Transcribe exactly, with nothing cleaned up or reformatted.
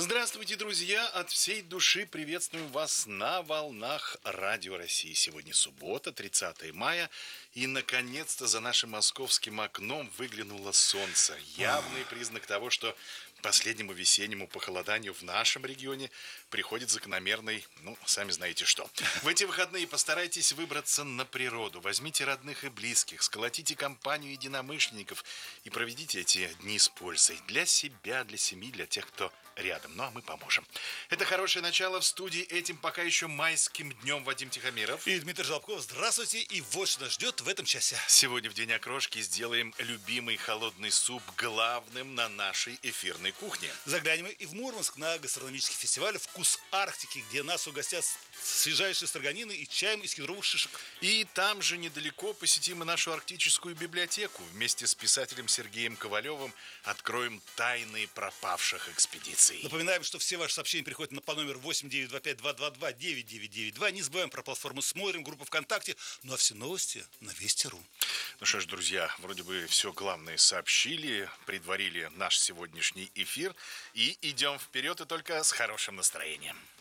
Здравствуйте, друзья! От всей души приветствуем вас на волнах Радио России. Сегодня суббота, тридцатое мая, и, наконец-то, за нашим московским окном выглянуло солнце. Явный признак того, что последнему весеннему похолоданию в нашем регионе приходит закономерный, ну, сами знаете что. В эти выходные постарайтесь выбраться на природу. Возьмите родных и близких, сколотите компанию единомышленников и проведите эти дни с пользой. Для себя, для семьи, для тех, кто рядом. Ну, а мы поможем. Это хорошее начало. В студии этим пока еще майским днем Вадим Тихомиров. И Дмитрий Жолобков. Здравствуйте. И вот что нас ждет в этом часе. Сегодня в День окрошки сделаем любимый холодный суп главным на нашей эфирной кухне. Заглянем и в Мурманск на гастрономический фестиваль «Вкус Арктики», где нас угостят свежайшие строганины и чаем из кедровых шишек. И там же недалеко посетим и нашу арктическую библиотеку. Вместе с писателем Сергеем Ковалевым откроем тайны пропавших экспедиций. Напоминаем, что все ваши сообщения приходят на, по номеру восемь девять два пять два два два девять девять девять два. Не забываем про платформу «Смотрим», группу ВКонтакте. Ну а все новости на Вести точка ру. Ну что ж, друзья, вроде бы все главное сообщили, предварили наш сегодняшний эфир. И идем вперед, и только с хорошим настроением.